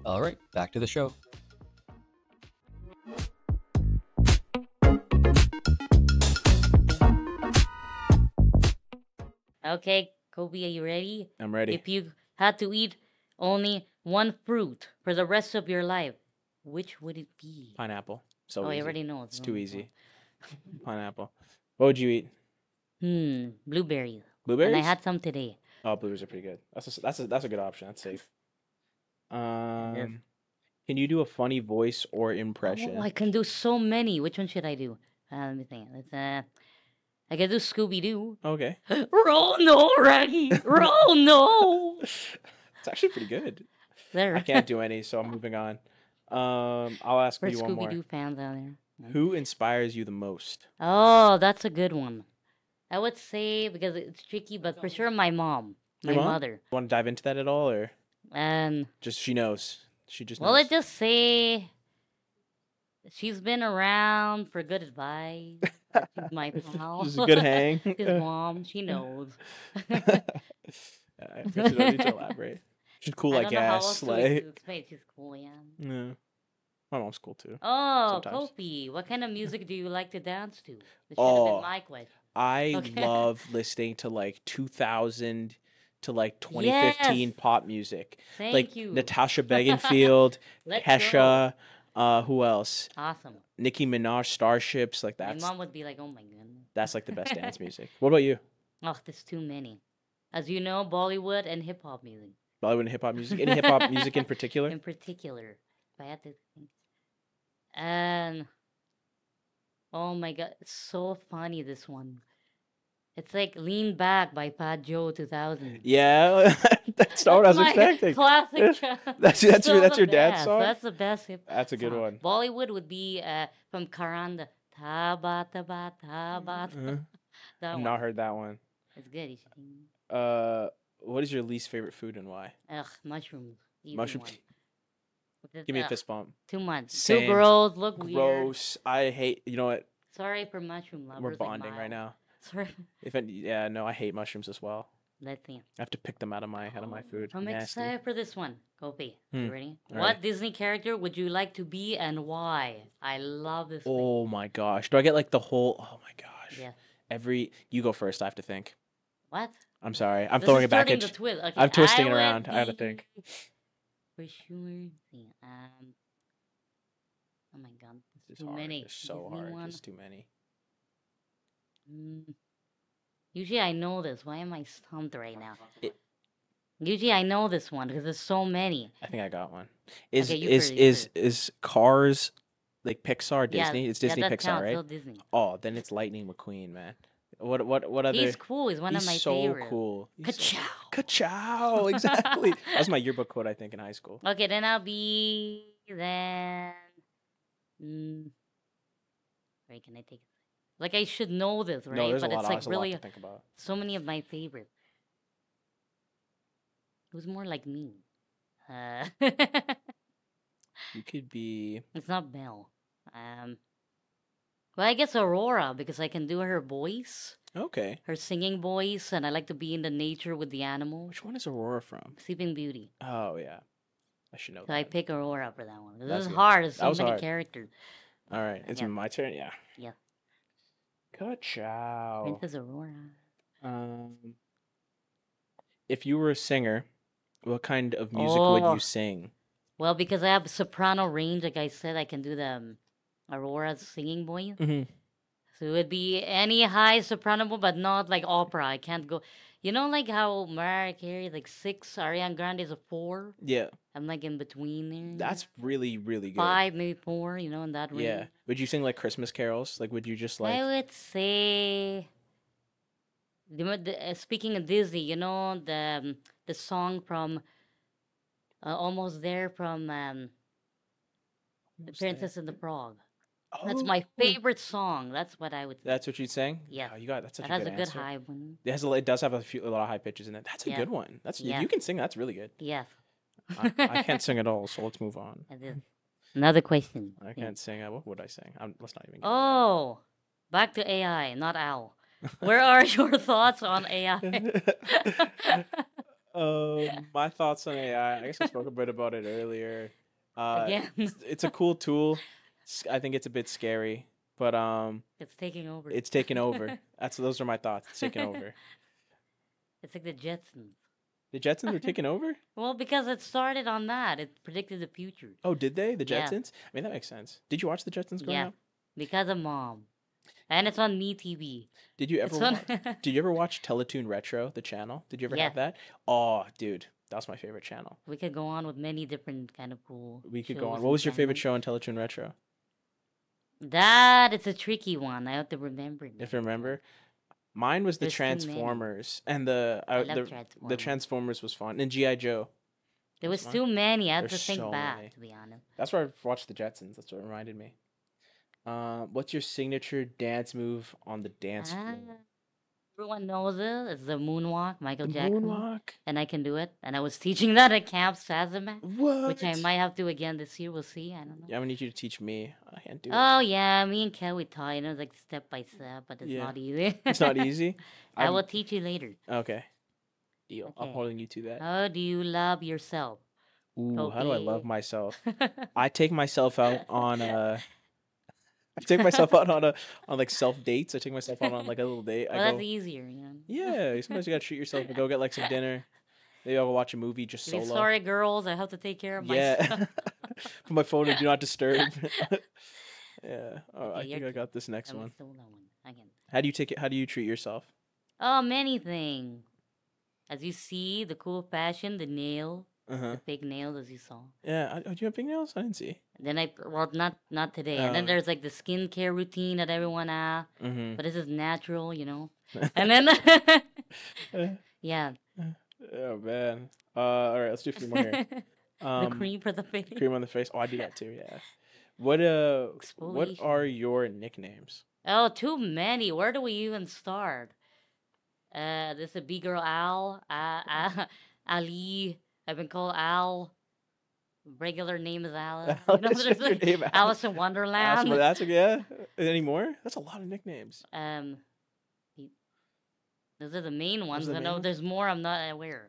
All right, back to the show. Okay, Kobe, are you ready? I'm ready. If you had to eat only one fruit for the rest of your life, which would it be? Pineapple. So Oh, I easy. already know. It's Oh too my easy. Pineapple. What would you eat? Blueberries. And I Blueberries? had some today. Oh, blueberries are pretty good. That's a good option. That's safe. Yes. Can you do a funny voice or Oh, impression? I can do so many. Which one should I do? Let me think. I can do Scooby Doo. Okay. Roll no, Raggy. Roll no. It's actually pretty good. There. I can't do any, so I'm moving on. I'll ask For you one Scooby more. Doo fans out there. Who inspires you the most? Oh, that's a good one. I would say because it's tricky, but for sure my mom, Your my mom? mother. Want to dive into that at all, or And just she knows? She just well, knows. let's just say she's been around for good advice. She's my pal. Just a good hang. His mom, she knows. I guess you don't need to elaborate. She's cool I like don't know how ass, else to slay. explain. She's cool, yeah. Yeah. My mom's cool too. Oh, Sometimes. Kopi, what kind of music do you like to dance to? That should have Oh, been my question. I Okay. love listening to like 2000 to like Yes, 2015 pop music. Like thank you. Natasha Bedingfield, Let's go. Kesha, who else? Awesome. Nicki Minaj, Starships, like My that's mom would be like, "Oh my goodness." that's like the best dance music. What about you? Oh, there's too many. As you know, Bollywood and hip hop music. Bollywood and hip hop music? Any hip hop music in particular? In particular, if I had to think. And oh my god, it's so funny this one. It's like Lean Back by Pat Joe 2000. Yeah, that's not what I was my expecting. classic track. That's Still that's the your dad's best. song. That's the best hip That's a good song. one. Bollywood would be from Karanda. Taba taba taba. That I've one. not heard that one. It's good. You should. What is your least favorite food and why? Ugh, mushrooms. Easy Mushroom. one. Because, Give me a fist bump. Too much. Same. Too gross. Look weird. Gross. I hate. You know what? Sorry for mushroom lovers. We're like bonding right Miles. now. Sorry. Yeah, no, I hate mushrooms as well. Let's see. I have to pick them out of my food. I'm Nasty. excited for this one. Kofi, you ready? All What right. Disney character would you like to be and why? I love this. Thing. Oh my gosh. Do I get like the whole? Oh my gosh. Yeah. You go first. I have to think. What? I'm sorry. I'm This throwing is it back turning at. the twist. Okay, I'm twisting it would around. I have to be- think. For sure. See, oh my god, It's too hard. many. It's so Disney hard. one. There's too many. Usually I know this. Why am I stumped right now? It- Usually I know this one because there's so many. I think I got one. Is Okay, you is first, you is is Cars like Pixar Yeah, Disney? It's yeah, Disney that Pixar, counts, right? still Disney. Oh, then it's Lightning McQueen, man. What other? He's cool. He's one He's of my so favorites. cool. He's so- Ka-chow. Ka-chow, exactly. That was my yearbook quote, I think, in high school. Okay, then I'll be then. Wait, can I take it? Like I should know this, right? No, there's but a lot. it's like There's a really lot to think about. so many of my favorites. It was more like me. You could be. It's not Belle. Well, I guess Aurora because I can do her voice, Okay. her singing voice, and I like to be in the nature with the animals. Which one is Aurora from? Sleeping Beauty. Oh yeah, I should know So I that. pick Aurora for that one. This That's is good. hard. There's That so was many hard. characters. All right, it's Yeah. my turn. Yeah. Yeah. Ka-chow. Princess Aurora. If you were a singer, what kind of music would Oh. you sing? Well, because I have soprano range, like I said, I can do the Aurora's singing voice. Mm-hmm. So it would be any high soprano, but not like opera. I can't go. You know, like how Mariah Carey, like 6, Ariana Grande is a 4. Yeah, I'm like in between there. that's really really good. 5, maybe 4. You know, in that range. Yeah. Would you sing like Christmas carols? Like, would you just like? I would say. Speaking of Disney, you know the song from Almost There from The Almost There. Princess and the Frog. That's Oh, my favorite song. That's what I would say. That's what you'd sing? Yeah. Oh, you got that's such That a has good a good answer. high one. It does have a lot of high pitches in it. That's a Yeah. good one. That's Yeah. if you can sing. That's really good. Yes. I can't sing at all, so let's move on. It is. Another question. I Yeah. can't sing. What would I sing? Let's not even. Get Oh, back to AI, not Owl. Where are your thoughts on AI? into that. My thoughts on AI. I guess I spoke a bit about it earlier. Again, It's a cool tool. I think it's a bit scary, but it's taking over. it's taken over. Those are my thoughts. It's taken over. It's like the Jetsons. The Jetsons were taken over? Well, because it started on that. It predicted the future. Oh, did they? The Yeah. Jetsons? I mean, that makes sense. Did you watch the Jetsons growing Yeah. up? Because of mom. And it's on MeTV. Did you It's ever on. Did you ever watch Teletoon Retro, the channel? Did you ever Yeah. have that? Oh, dude, that was my favorite channel. We could go on with many different kind of cool. We could go shows on. What and was your favorite channels. show on Teletoon Retro? That it's a tricky one. I have to remember. If you remember, mine was the There's too many. Transformers, and I love the Transformers. Transformers was fun, and GI Joe. There was fun. too many. I had to There's think so back, many. to be honest. That's where I watched the Jetsons. That's what reminded me. What's your signature dance move on the dance floor? Everyone knows it. It's the moonwalk, Michael The Jackson. moonwalk. And I can do it. And I was teaching that at Camp Sazamak, What? which I might have to again this year. We'll see. I don't know. Yeah, I'm gonna need you to teach me. I can't do it. Oh yeah, me and Kel we taught. Like step by step, but it's Yeah. not easy. It's not easy. I will teach you later. Okay. Deal. I'm Okay. holding you to that. How do you love yourself? Ooh, how do I love Okay. myself? I take myself out on I take myself out on like self dates. I take myself out on like a little date. Well, I that's go, easier, you know. yeah. Sometimes you gotta treat yourself and go get like some dinner. Maybe I'll watch a movie just If it's solo. sorry, girls, I have to take care of Yeah. myself. Put my phone in do not disturb. Yeah. Oh, I Okay, think your I got this next I'm one. still that one. Again. How do you take it? How do you treat yourself? Oh, many things. As you see, the cool fashion, the nail, Uh huh. the fake nails, as you saw. Yeah. Do you have big nails? I didn't see. Then well, not today. And then Oh. there's like the skincare routine that everyone has, Mm-hmm. but this is natural, you know. And then, yeah, Oh man. All right. Let's do a few more here. the cream for the face. Cream on the face. Oh, I do that too. Yeah. What what Exfoliation. are your nicknames? Oh, too many. Where do we even start? This is a B girl Al, Ali. I've been called Al. Regular name is Alice. You know, Alice, there's your like name, Alice in Alice, Wonderland. but that's yeah. Any more? That's a lot of nicknames. the- Those are the main ones. the I main know ones? there's more. I'm not aware.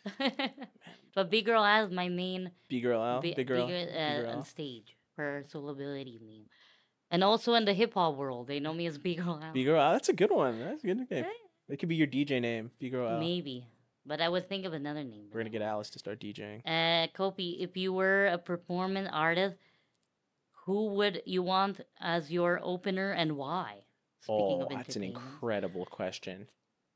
But B girl Al is my main B girl Al, big big girl, on stage for soloability name, and also in the hip hop world, they know me as B girl Al. B girl Al. That's a good one. That's a good nickname. Eh, It could be your DJ name, B girl Al. Maybe, but I would think of another name. We're gonna get Alice to start DJing. Kopi, if you were a performance artist, who would you want as your opener and why? Speaking Oh, of that's an entertainment. incredible question.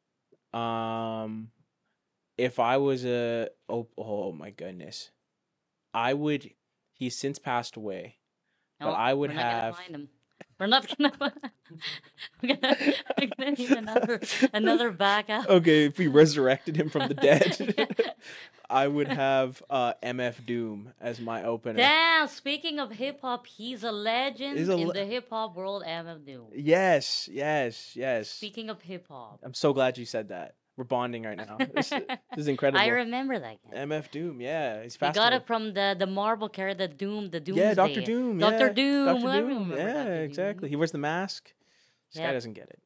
If I was oh my goodness, I would. He's since passed away, but I would we're not gonna have. find him. We're not gonna. we're gonna need another backup. Okay, if we resurrected him from the dead, I would have MF Doom as my opener. Damn! Speaking of hip hop, he's a legend He's a in le- the hip hop world. MF Doom. Yes. Speaking of hip hop, I'm so glad you said that. We're bonding right now. This is incredible. I remember that guy. MF Doom, yeah, he's He fast. got it from the Marvel character, the Doomsday. Yeah, Doctor Doom. Doctor yeah. Doom. Dr. I Doom. remember Yeah, Dr. Doom. exactly. He wears the mask. This guy Yeah. doesn't get it.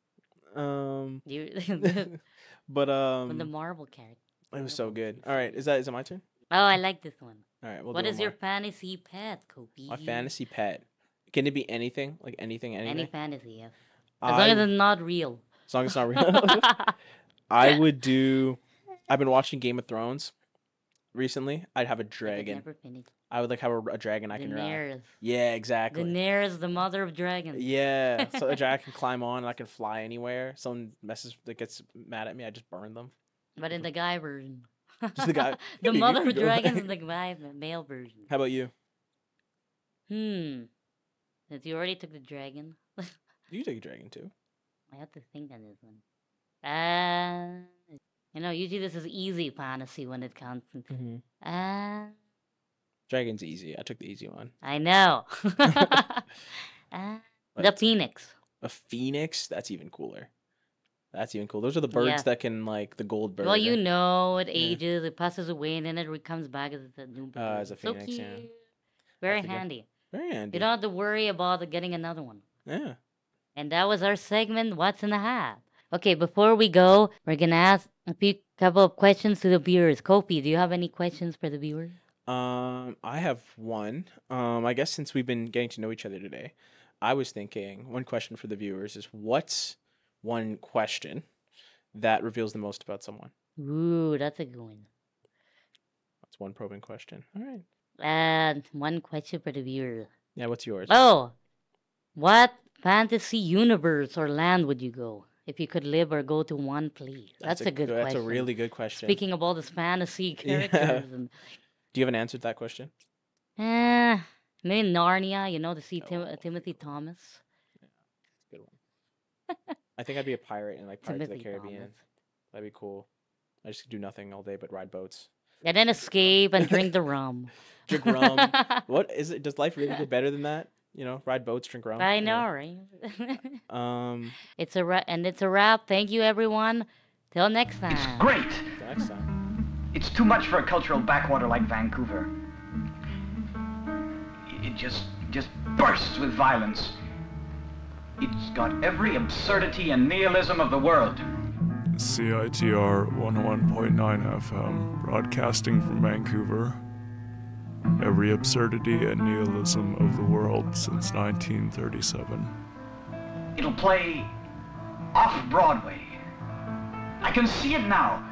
From But the Marvel character. it was so good. All right, is it my turn? Oh, I like this one. All right, we'll What do is one your more. fantasy pet, Kopi? My fantasy pet? Can it be anything? Like anything? Any fantasy, yeah. As I- long as it's not real. As long as it's not real. I would do. I've been watching Game of Thrones recently. I'd have a I could dragon. never finish. I would like have a dragon I can ride. Daenerys. Yeah, exactly. Daenerys, the mother of dragons. Yeah, so a dragon can climb on and I can fly anywhere. Someone that gets mad at me, I just burn them. But in the guy version. Just the guy. The You mother can of go dragons away. is the guy, male version. How about you? Since you already took the dragon, You take a dragon too. I have to think on this one. Usually this is easy fantasy when it comes. Dragon's easy. I took the easy one. I know. The What? phoenix. A phoenix? That's even cooler. That's even cool. Those are the birds Yeah. that can like the gold bird. Well, you right? know, it ages, it passes away, and then it comes back as a new bird. As a So phoenix, yeah. cute. Very to go. handy. Very handy. You don't have to worry about getting another one. Yeah. And that was our segment, What's in the Hat? Okay, before we go, we're gonna ask a few couple of questions to the viewers. Kopi, do you have any questions for the viewers? I have one. I guess since we've been getting to know each other today, I was thinking one question for the viewers is what's one question that reveals the most about someone? Ooh, that's a good one. That's one probing question. All right. And one question for the viewers. Yeah, what's yours? Oh, what fantasy universe or land would you go if you could live or go to one place? That's a good That's question. a really good question. Speaking of all this fantasy Yeah. characters and Do you have an answer to that question? maybe Narnia, to see Oh, Timothy Thomas. Good one. I think I'd be a pirate in like Pirates of the Timothy Caribbean. Thomas. That'd be cool. I just do nothing all day but ride boats. And then escape and drink the rum. Drink rum. What is it? Does life really get better than that? Ride boats, drink rum. I Yeah. know, right? It's It's a wrap. Thank you, everyone. Till next time. It's great. the next time. It's too much for a cultural backwater like Vancouver. It just bursts with violence. It's got every absurdity and nihilism of the world. CITR 101.9 FM, broadcasting from Vancouver. Every absurdity and nihilism of the world since 1937. It'll play off Broadway. I can see it now.